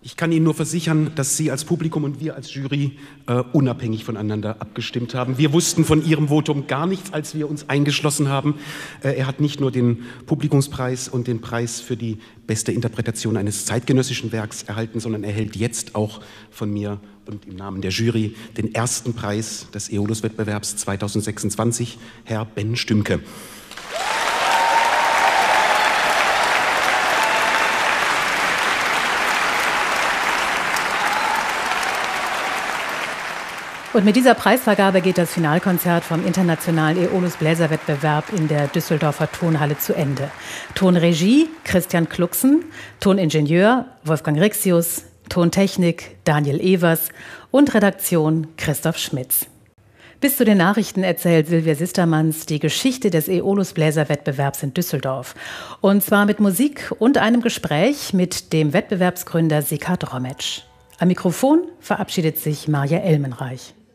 Ich kann Ihnen nur versichern, dass Sie als Publikum und wir als Jury unabhängig voneinander abgestimmt haben. Wir wussten von Ihrem Votum gar nichts, als wir uns eingeschlossen haben. Er hat nicht nur den Publikumspreis und den Preis für die beste Interpretation eines zeitgenössischen Werks erhalten, sondern erhält jetzt auch von mir und im Namen der Jury den ersten Preis des Aeolus-Wettbewerbs 2026, Herr Ben Stümke. Und mit dieser Preisvergabe geht das Finalkonzert vom Internationalen Aeolus-Bläserwettbewerb in der Düsseldorfer Tonhalle zu Ende. Tonregie Christian Klucksen, Toningenieur Wolfgang Rixius, Tontechnik Daniel Evers und Redaktion Christoph Schmitz. Bis zu den Nachrichten erzählt Silvia Sistermanns die Geschichte des Aeolus-Bläserwettbewerbs in Düsseldorf. Und zwar mit Musik und einem Gespräch mit dem Wettbewerbsgründer Sika Drometsch. Am Mikrofon verabschiedet sich Marja Elmenreich.